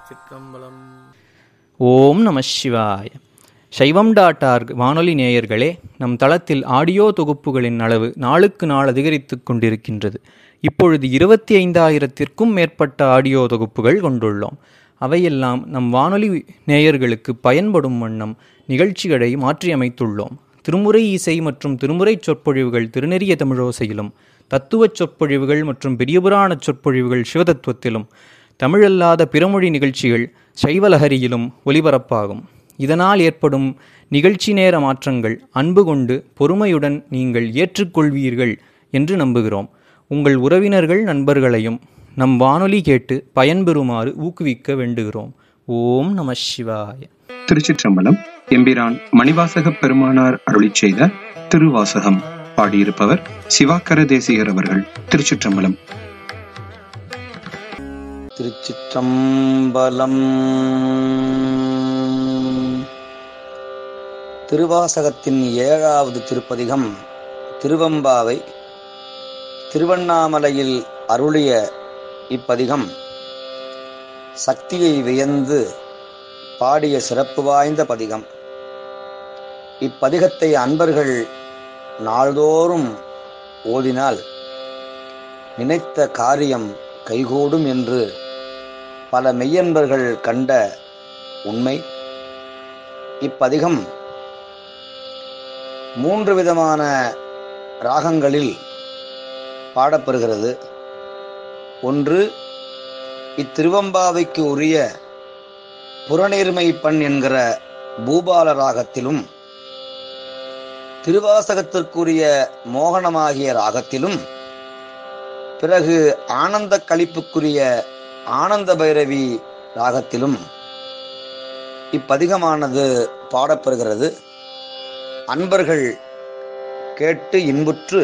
திருச்சிற்றம்பலம். ஓம் நம சிவாய. சைவம்.org வானொலி நேயர்களே, நம் தளத்தில் ஆடியோ தொகுப்புகளின் அளவு நாளுக்கு நாள் அதிகரித்து கொண்டிருக்கின்றது. இப்பொழுது 25,000த்திற்கும் மேற்பட்ட ஆடியோ தொகுப்புகள் கொண்டுள்ளோம். அவையெல்லாம் நம் வானொலி நேயர்களுக்கு பயன்படும் வண்ணம் நிகழ்ச்சிகளை மாற்றியமைத்துள்ளோம். திருமுறை இசை மற்றும் திருமுறை சொற்பொழிவுகள் திருநெறிய தமிழோசையிலும், தத்துவச் சொற்பொழிவுகள் மற்றும் பெரியபுராணச் சொற்பொழிவுகள் சிவதத்துவத்திலும், தமிழல்லாத பிறமொழி நிகழ்ச்சிகள் சைவலஹரியிலும் ஒலிபரப்பாகும். இதனால் ஏற்படும் நிகழ்ச்சி நேர மாற்றங்கள் அன்பு கொண்டு பொறுமையுடன் நீங்கள் ஏற்றுக்கொள்வீர்கள் என்று நம்புகிறோம். உங்கள் உறவினர்கள் நண்பர்களையும் நம் வானொலி கேட்டு பயன்பெறுமாறு ஊக்குவிக்க வேண்டுகிறோம். ஓம் நம சிவாய. திருச்சிற்றம்பலம். எம்பிரான் மணிவாசக பெருமானார் அருளிச் செய்த திருவாசகம். பாடியிருப்பவர் சிவாக்கர தேசிகர் அவர்கள். திருச்சிற்றம்பலம். திருச்சிற்றம்பலம். திருவாசகத்தின் 7வது திருப்பதிகம் திருவெம்பாவை. திருவண்ணாமலையில் அருளிய இப்பதிகம் சக்தியை வியந்து பாடிய சிறப்பு வாய்ந்த பதிகம். இப்பதிகத்தை அன்பர்கள் நாள்தோறும் ஓதினால் நினைத்த காரியம் கைகூடும் என்று பல மெய்யன்பர்கள் கண்ட உண்மை. இப்பதிகம் 3 விதமான ராகங்களில் பாடப்பெறுகிறது. ஒன்று, இத்திருவெம்பாவைக்கு உரிய புறநீர்மை பண் என்கிற பூபால ராகத்திலும், திருவாசகத்திற்குரிய மோகனமாகிய ராகத்திலும், பிறகு ஆனந்த களிப்புக்குரிய ஆனந்த பைரவி ராகத்திலும் இப்பதிகமானது பாடப்பெறுகிறது. அன்பர்கள் கேட்டு இன்புற்று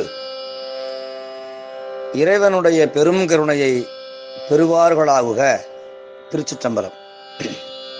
இறைவனுடைய பெரும் கருணையை பெறுவார்களாகுக. திருச்சிற்றம்பலம்.